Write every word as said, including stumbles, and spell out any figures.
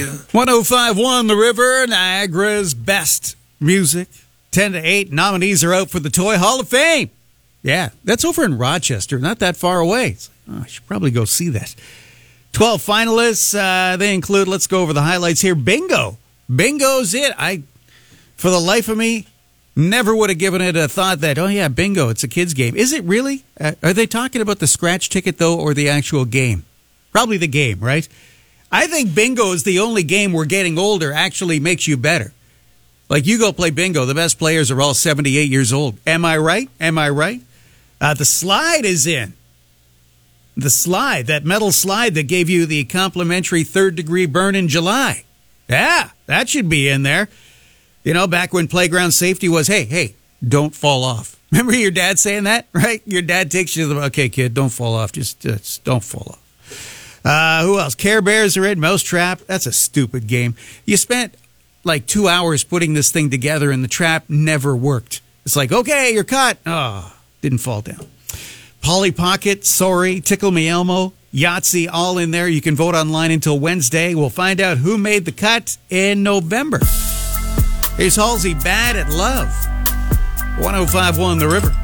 you. one oh five point one The River, Niagara's best music. ten to eight, nominees are out for the Toy Hall of Fame. Yeah, that's over in Rochester, not that far away. Oh, I should probably go see that. twelve finalists, uh, they include, let's go over the highlights here, Bingo. Bingo's it. I, for the life of me, never would have given it a thought that, oh yeah, bingo, it's a kid's game. Is it really? Uh, are they talking about the scratch ticket, though, or the actual game? Probably the game, right? I think bingo is the only game where getting older actually makes you better. Like, you go play bingo, the best players are all seventy-eight years old. Am I right? Am I right? Uh, the slide is in. The slide, that metal slide that gave you the complimentary third-degree burn in July. Yeah, that should be in there. You know, back when playground safety was, hey, hey, don't fall off. Remember your dad saying that, right? Your dad takes you to the, okay, kid, don't fall off. Just, just don't fall off. Uh, who else? Care Bears are in. Mousetrap. That's a stupid game. You spent like two hours putting this thing together and the trap never worked. It's like, okay, you're caught. Oh, didn't fall down. Polly Pocket, Sorry, Tickle Me Elmo, Yahtzee, all in there. You can vote online until Wednesday. We'll find out who made the cut in November. Here's Halsey, Bad at Love. one oh five point one The River.